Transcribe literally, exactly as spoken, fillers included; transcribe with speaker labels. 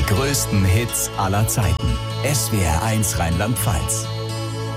Speaker 1: Die größten Hits aller Zeiten. S W R eins Rheinland-Pfalz.